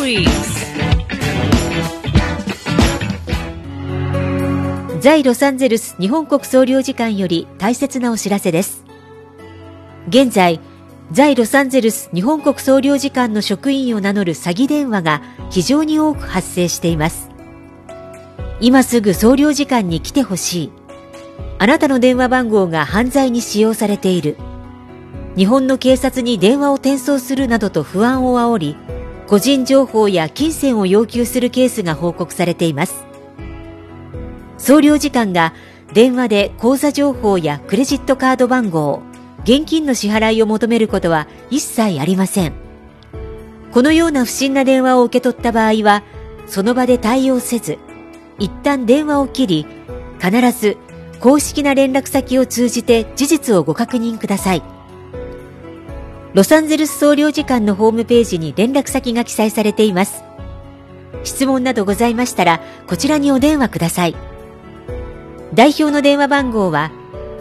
Stories。 在ロサンゼルス日本国総領事館より大切なお知らせです。現在、在ロサンゼルス日本国総領事館の職員を名乗る詐欺電話が非常に多く発生しています。今すぐ総領事館に来てほしい。あなたの電話番号が犯罪に使用されている。日本の警察に電話を転送するなどと不安を煽り、個人情報や金銭を要求するケースが報告されています。総領事館が電話で口座情報やクレジットカード番号、現金の支払いを求めることは一切ありません。このような不審な電話を受け取った場合は、その場で対応せず、一旦電話を切り、必ず公式な連絡先を通じて事実をご確認ください。ロサンゼルス総領事館のホームページに連絡先が記載されています。質問などございましたら、こちらにお電話ください。代表の電話番号は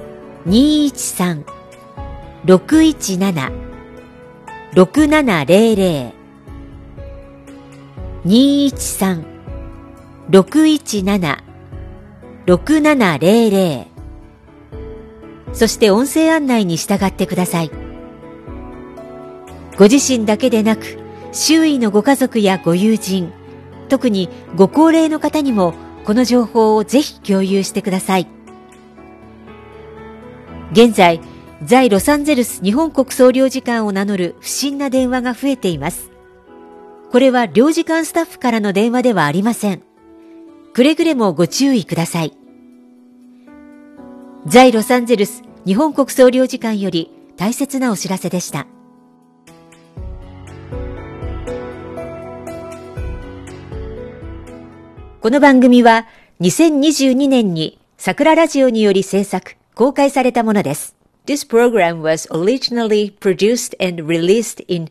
213-617-6700 213-617-6700 そして音声案内に従ってください。ご自身だけでなく、周囲のご家族やご友人、特にご高齢の方にもこの情報をぜひ共有してください。現在、在ロサンゼルス日本国総領事館を名乗る不審な電話が増えています。これは領事館スタッフからの電話ではありません。くれぐれもご注意ください。在ロサンゼルス日本国総領事館より大切なお知らせでした。この番組は2022年に桜ラジオにより制作、公開されたものです。This program was originally produced and released in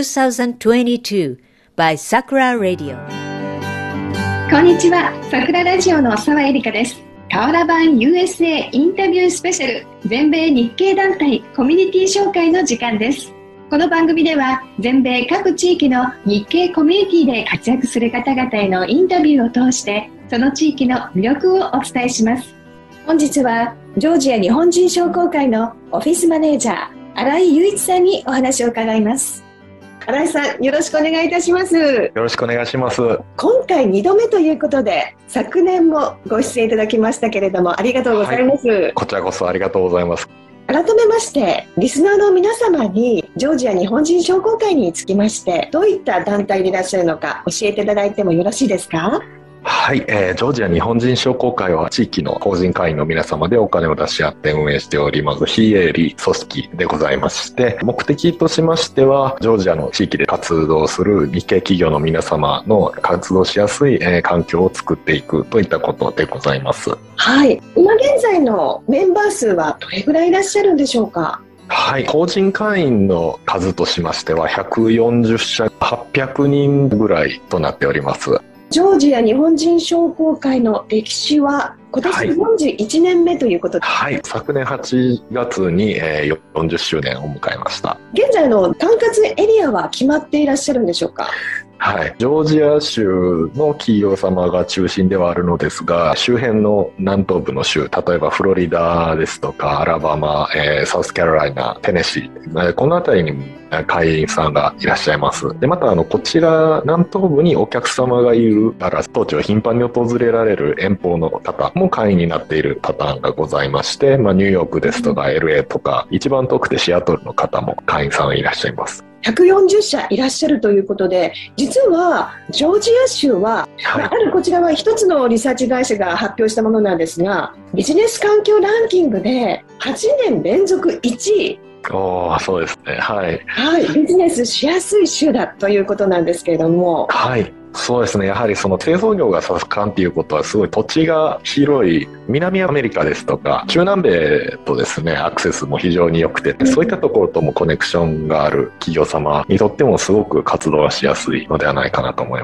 2022 by Sakura Radio。 こんにちは、桜ラジオの澤絵里香です。瓦版 USA インタビュースペシャル、全米日系団体コミュニティ紹介の時間です。この番組では全米各地域の日系コミュニティで活躍する方々へのインタビューを通してその地域の魅力をお伝えします。本日はジョージア日本人商工会のオフィスマネージャー新井雄一さんにお話を伺います。新井さん、よろしくお願いいたします。 よろしくお願いします。 今回2度目ということで、昨年もご出演いただきましたけれどもありがとうございます。 はい、こちらこそありがとうございます。 改めましてリスナーの皆様にジョージア日本人商工会につきましてどういった団体でいらっしゃるのか教えていただいてもよろしいですか？ はい、ジョージア日本人商工会は地域の法人会員の皆様でお金を出し合って運営しております非営利組織でございまして、目的としましてはジョージアの地域で活動する日系企業の皆様の活動しやすい環境を作っていくといったことでございます。 はい、今現在のメンバー数はどれぐらいいらっしゃるんでしょうか？ はい、法人会員の数としましては140社800人ぐらいとなっております。 ジョージア日本人商工会の歴史は今年41年目ということで、 はい、昨年8月に40周年を迎えました。 現在の管轄エリアは決まっていらっしゃるんでしょうか？ はい、ジョージア州の企業様が中心ではあるのですが、周辺の南東部の州、例えばフロリダですとかアラバマ、サウスカロライナ、テネシー、この辺りにも会員さんがいらっしゃいます。でまたこちら南東部にお客様がいるから当地を頻繁に訪れられる遠方の方も会員になっているパターンがございまして、ニューヨークですとか LA とか一番遠くてシアトルの方も会員さんはいらっしゃいます。 140社いらっしゃるということで、実はジョージア州は、はい、あるこちらは一つのリサーチ会社が発表したものなんですが、ビジネス環境ランキングで8年連続1位。 そうですね、はい、 はい、ビジネスしやすい州だということなんですけれども、 はい、そうですね、やはりその製造業が盛んということはすごい土地が広い南アメリカですとか中南米とですねアクセスも非常に良くて、そういったところともコネクションがある企業様にとってもすごく活動がしやすいのではないかなと思います。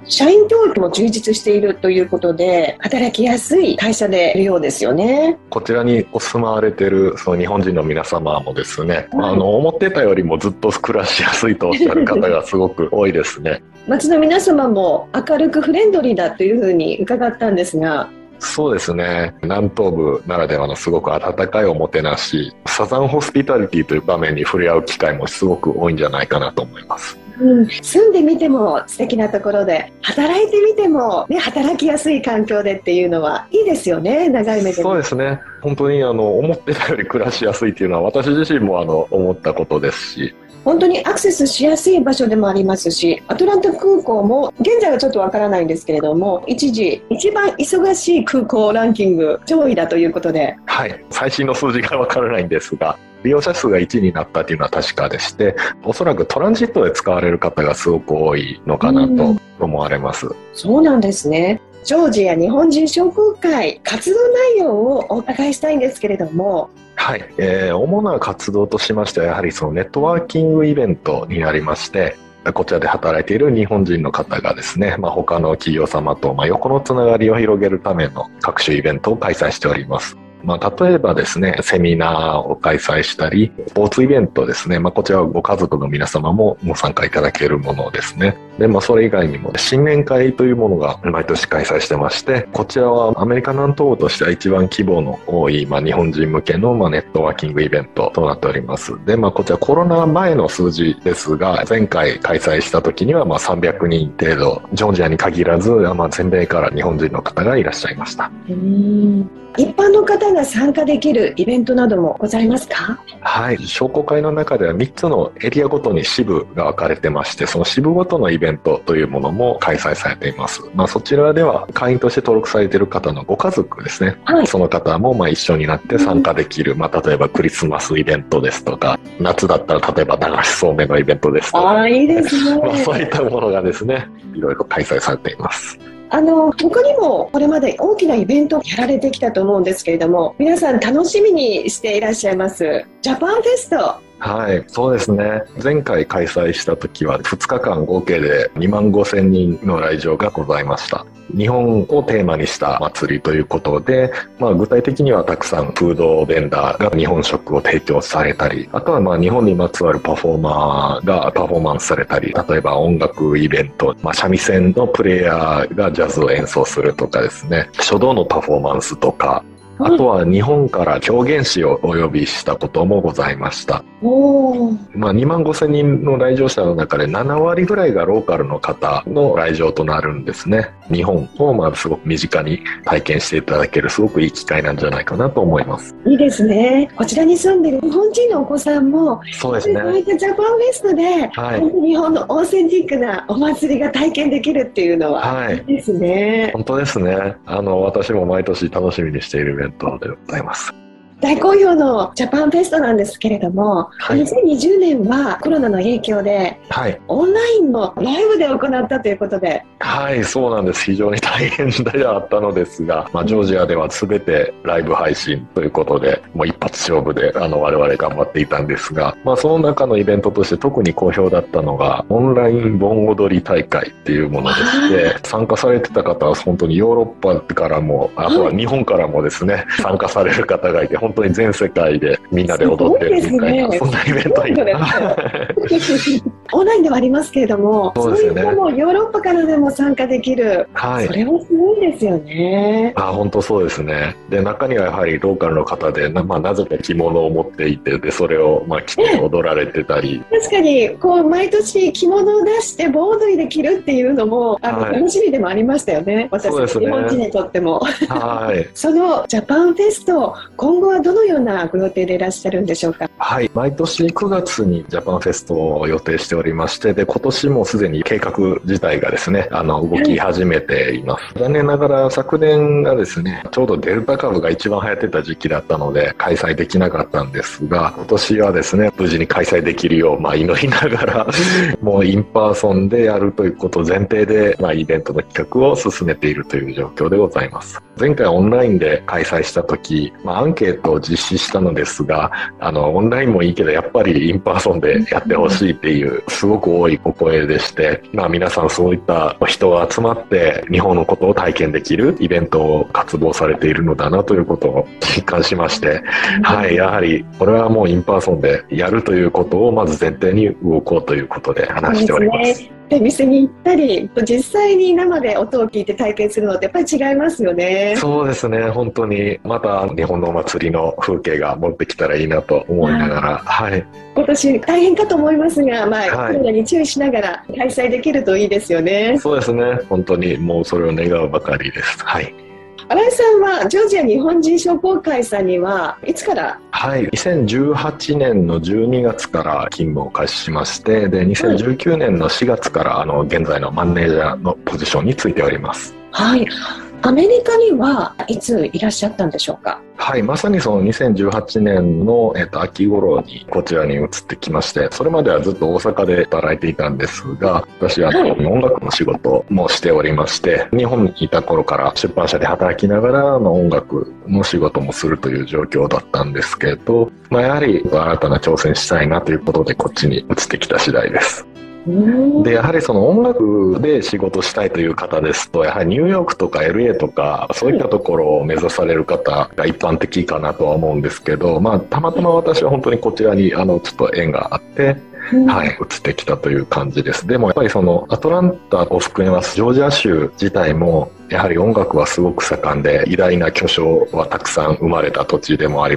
社員教育も充実しているということで、働きやすい会社でいるようですよね。 こちらにお住まわれているその日本人の皆様もですね、思ってたよりもずっと暮らしやすいとおっしゃる方がすごく多いですね。 街の皆様も明るくフレンドリーだというふうに伺ったんですが。 そうですね。南東部ならではのすごく温かいおもてなし、サザンホスピタリティという場面に触れ合う機会もすごく多いんじゃないかなと思います。 住んでみても素敵なところで、働いてみても、働きやすい環境でっていうのはいいですよね、長い目で。 そうですね。本当に思ってたより暮らしやすいっていうのは私自身も思ったことですし、 本当にアクセスしやすい場所でもありますし、アトランタ空港も現在はちょっとわからないんですけれども、一時一番忙しい空港ランキング上位だということで。 はい、最新の数字がわからないんですが、利用者数が1位になったというのは確かでして、おそらくトランジットで使われる方がすごく多いのかなと思われます。 そうなんですね。ジョージア日本人商工会活動内容をお伺いしたいんですけれども。 はい、主な活動としましてはやはりそのネットワーキングイベントになりまして、こちらで働いている日本人の方がですね、他の企業様と横のつながりを広げるための各種イベントを開催しております。例えばですね、セミナーを開催したり、スポーツイベントですね、こちらはご家族の皆様もご参加いただけるものですね。で、それ以外にも新年会というものが毎年開催してまして、こちらはアメリカ南東部としては一番規模の多い、日本人向けのネットワーキングイベントとなっております。で、こちらコロナ前の数字ですが、前回開催した時には300人程度、ジョージアに限らず、全米から日本人の方がいらっしゃいました。 一般の方が参加できるイベントなどもございますか？ はい、商工会の中では3つのエリアごとに支部が分かれてまして、その支部ごとのイベントというものも開催されています。そちらでは会員として登録されている方のご家族ですね、はい、その方も一緒になって参加できる、例えばクリスマスイベントですとか、夏だったら例えば流しそうめんのイベントですとか、 いいですね。 そういったものがですね、いろいろ開催されています。 他にもこれまで大きなイベントをやられてきたと思うんですけれども、皆さん楽しみにしていらっしゃいますジャパンフェスト。 はい、そうですね。前回開催した時は2日間合計で25,000人の来場がございました。日本をテーマにした祭りということで、具体的にはたくさんフードベンダーが日本食を提供されたり、あとは日本にまつわるパフォーマーがパフォーマンスされたり、例えば音楽イベント、三味線のプレイヤーがジャズを演奏するとかですね、書道のパフォーマンスとか、あとは日本から狂言師をお呼びしたこともございました。25,000人の来場者の中で7割ぐらいがローカルの方の来場となるんですね。日本をすごく身近に体験していただけるすごくいい機会なんじゃないかなと思います。 いいですね。こちらに住んでいる日本人のお子さんも、 そうですね、 こういったジャパンフェストで、はい、日本のオーセンティックなお祭りが体験できるっていうのは、はい、いいですね。 本当ですね。私も毎年楽しみにしているイベントでございます。 大好評のジャパンフェストなんですけれども、はい、2020年はコロナの影響で、はい、オンラインのライブで行ったということで。 はい、そうなんです。非常に大変ではあったのですが、ジョージアでは全てライブ配信ということで、もう一発勝負で我々頑張っていたんですが、その中のイベントとして特に好評だったのがオンライン盆踊り大会っていうものでして、参加されてた方は本当にヨーロッパからも、あとは日本からもですね、参加される方がいて、本当に全世界でみんなで踊ってるみたいな、そんなイベントにオンラインではありますけれども、そういったもヨーロッパからでも参加できる、はい、それもすごいですよね。 本当そうですね。で、中にはやはりローカルの方で なぜか着物を持っていて、でそれを着て踊られてたり、 確かに毎年着物を出して盆踊りで着るっていうのも楽しみでもありましたよね。私たち日本人にとっても。はい、そのジャパンフェスト、今後はどのようなご予定でいらっしゃるんでしょうか？ はい、毎年9月にジャパンフェストを予定しておりまして、で今年もすでに計画自体がですね動き始めています。残念ながら昨年がですねちょうどデルタ株が一番流行ってた時期だったので開催できなかったんですが、今年はですね無事に開催できるよう祈りながらもうインパーソンでやるということを前提でイベントの企画を進めているという状況でございます。前回オンラインで開催した時、アンケートを実施したのですが、オンラインもいいけどやっぱりインパーソンでやってほしいっていうすごく多いお声でして、皆さんそういった人が集まって日本のことを体験できるイベントを渇望されているのだなということを実感しまして、はい、やはりこれはもうインパーソンでやるということをまず前提に動こうということで話しております。 で、店に行ったり実際に生で音を聞いて体験するのってやっぱり違いますよね。 そうですね、本当にまた日本のお祭りの風景が戻ってきたらいいなと思いながら、はい、 今年大変かと思いますが、コロナに注意しながら開催できるといいですよね。 そうですね、本当にもうそれを願うばかりです。はい。 新井さんはジョージア日本人商工会さんにはいつから？ はい、2018年の12月から勤務を開始しまして、で2019年の4月から現在のマネージャーのポジションについております。 はい。アメリカにはいついらっしゃったんでしょうか？ はい、まさにその2018年の、秋頃にこちらに移ってきまして、それまではずっと大阪で働いていたんですが、私は音楽の仕事もしておりまして、日本にいた頃から出版社で働きながら音楽の仕事もするという状況だったんですけど、やはり新たな挑戦したいなということでこっちに移ってきた次第です。で、やはりその音楽で仕事したいという方ですと、やはりニューヨークとか LA とかそういったところを目指される方が一般的かなとは思うんですけど、たまたま私は本当にこちらにちょっと縁があって、はい、移ってきたという感じです。でもやっぱりそのアトランタを含めますジョージア州自体もやはり音楽はすごく盛んで、偉大な巨匠はたくさん生まれた土地でもあり